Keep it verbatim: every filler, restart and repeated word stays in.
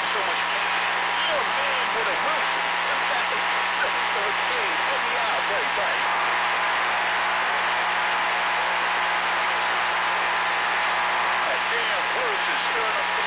so much pain. You're a man with a roof. In fact, it's so it's pain. Let me out, buddy, buddy. That damn horse is stirring up